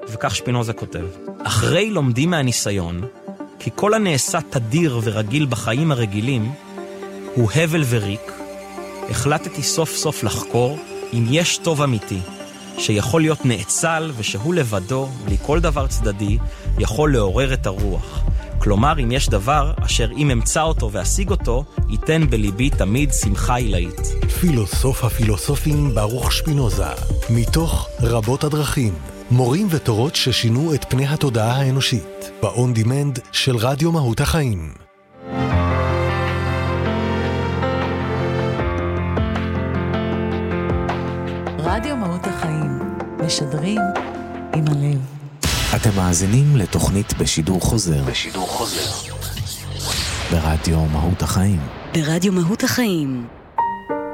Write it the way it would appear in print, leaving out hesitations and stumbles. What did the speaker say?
וכך שפינוזה כותב, אחרי לומדים מהניסיון, כי כל הנעשה תדיר ורגיל בחיים הרגילים, הוא הבל וריק, החלטתי סוף סוף לחקור אם יש טוב אמיתי, שיכול להיות נאצל ושהוא לבדו, בלי כל דבר צדדי, יכול לעורר את הרוח. כלומר, אם יש דבר אשר אם אמצא אותו ואשיג אותו, ייתן בליבי תמיד שמחה עילאית. פילוסוף הפילוסופים ברוך שפינוזה, מתוך רבות הדרכים, מורים ותורות ששינו את פני התודעה האנושית, באון דימנד של רדיו מהות החיים. רדיו מהות החיים, משדרים עם הלב. אתם מאזינים לתוכנית בשידור חוזר. ברדיו מהות החיים. ברדיו מהות החיים.